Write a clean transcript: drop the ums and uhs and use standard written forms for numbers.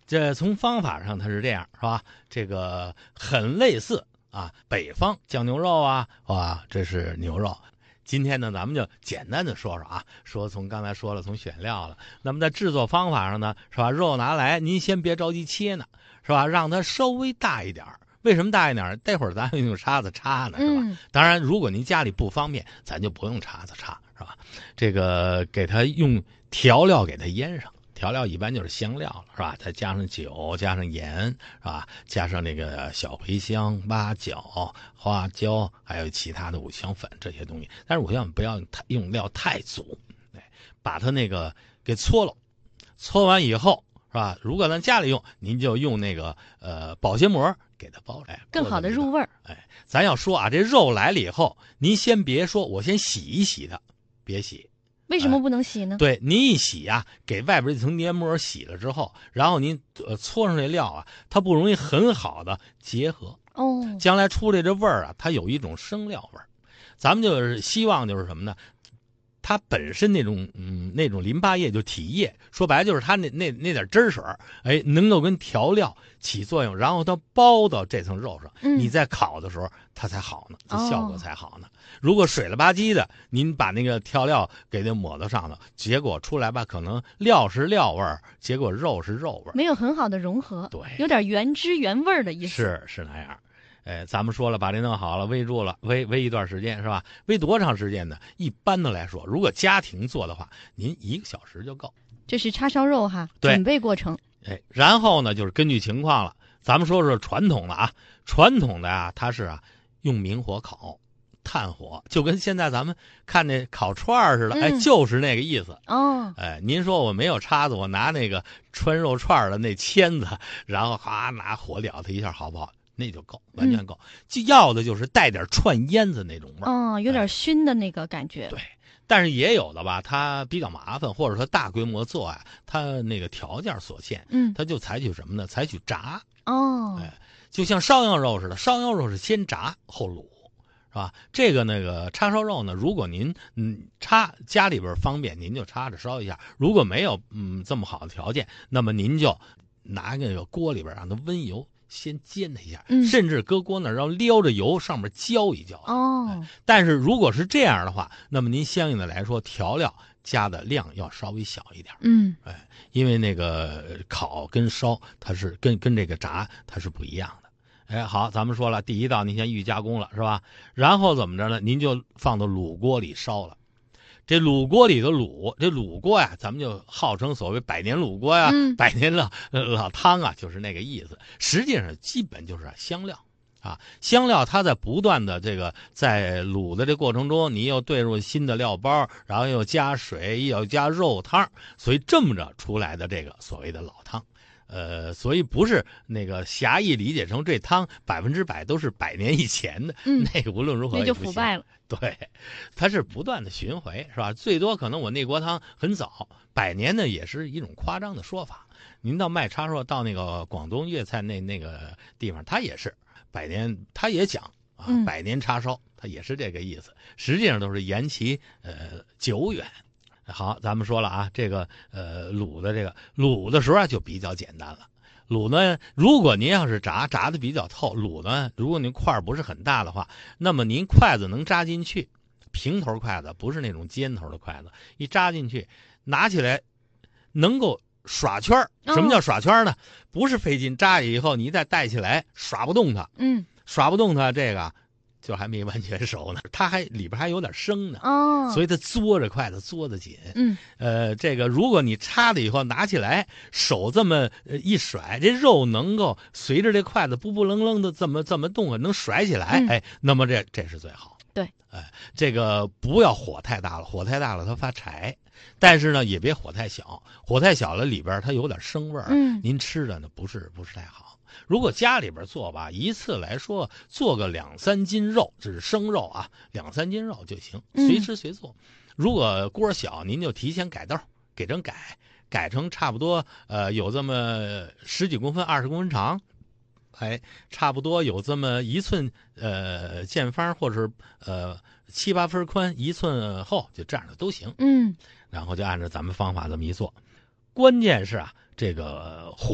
这从方法上它是这样，是吧？这个很类似啊，北方酱牛肉啊，这是牛肉。今天呢，咱们就简单的说说啊，说从刚才说了，从选料了。那么在制作方法上呢，是吧？肉拿来，您先别着急切呢，是吧？让它稍微大一点。为什么大一点？待会儿咱用叉子插呢，是吧？当然，如果您家里不方便，咱就不用叉子插，是吧？这个给它用调料给它腌上。调料一般就是香料了，是吧？再加上酒，加上盐，是吧？加上那个小茴香、八角、花椒，还有其他的五香粉这些东西。但是五香粉不要用料太足，把它那个给搓了，搓完以后，是吧？如果咱家里用，您就用那个保鲜膜给它包来， 更好的入味儿。 咱要说啊，这肉来了以后，您先别说，我先洗一洗它，别洗。 为什么不能洗呢？ 对，您一洗啊，给外边这层黏膜洗了之后，然后您搓上这料啊，它不容易很好的结合。将来出来这味儿啊，它有一种生料味儿。咱们就是希望就是什么呢？它本身那种淋巴液就体液，说白了就是它那点汁水，能够跟调料起作用，然后它包到这层肉上，你在烤的时候它才好呢，这效果才好呢。如果水了吧唧的，您把那个调料给它抹到上头，结果出来吧，可能料是料味儿，结果肉是肉味儿， 没有很好的融合， 对， 有点原汁原味的意思。 是那样。咱们说了，把这弄好了，煨住了，煨一段时间，是吧？煨多长时间呢？一般的来说，如果家庭做的话，您1个小时就够。 这是叉烧肉哈，准备过程。 然后呢，就是根据情况了。咱们说说传统的啊，传统的啊，它是用明火烤，炭火，就跟现在咱们看那烤串似的，就是那个意思。您说我没有叉子，我拿那个穿肉串的那签子，然后拿火燎它一下，好不好？那就够，完全够。就要的就是带点串烟子那种味儿， 有点熏的那个感觉。 对，但是也有的吧，它比较麻烦，或者说大规模做啊，它那个条件所限，它就采取什么呢？采取炸。就像烧羊肉似的，烧羊肉是先炸后卤，是吧？这个那个叉烧肉呢，如果您家里边方便，您就插着烧一下；如果没有这么好的条件，那么您就拿那个锅里边让它温油。先煎它一下，甚至搁锅那儿，然后撩着油上面浇一浇。但是如果是这样的话，那么您相应的来说，调料加的量要稍微小一点。因为那个烤跟烧，它是跟这个炸它是不一样的。好，咱们说了，第一道您先预加工了，是吧？然后怎么着呢？您就放到卤锅里烧了。这卤锅里的卤，这卤锅呀，咱们就号称所谓百年卤锅呀，百年老汤啊，就是那个意思。实际上，基本就是香料啊，香料它在不断的这个在卤的这过程中，你又兑入新的料包，然后又加水，又加肉汤，所以这么着出来的这个所谓的老汤。所以不是那个狭义理解成这汤100%都是100年以前的，那个无论如何那就腐败了。 对，它是不断的巡回，是吧？最多可能我那锅汤很早，100年呢也是一种夸张的说法。您到卖叉烧到那个广东粤菜那个地方，它也是100年，它也讲100年叉烧，它也是这个意思。实际上都是言其久远。好，咱们说了啊，这个卤的时候啊就比较简单了。卤呢，如果您要是炸的比较透，卤呢，如果您块不是很大的话，那么您筷子能扎进去，平头筷子不是那种尖头的筷子，一扎进去，拿起来能够耍圈。什么叫耍圈呢？不是费劲，扎以后你再带起来，耍不动它。耍不动它，这个就还没完全熟呢，它里边还有点生呢，所以它嘬着筷子嘬得紧。这个如果你插了以后拿起来，手这么一甩，这肉能够随着这筷子不愣愣的这么动，能甩起来，那么这是最好。 对， 这个不要火太大了，火太大了它发柴，但是呢也别火太小，火太小了里边它有点生味儿，您吃的呢不是太好。如果家里边做吧，一次来说做个2-3斤肉，这是生肉啊，2-3斤肉就行，随吃随做。如果锅小，您就提前改道，改成差不多有这么10几公分、20公分长，差不多有这么1寸见方，或者是7、8分宽、1寸厚，就这样的都行。然后就按照咱们方法这么一做，关键是这个火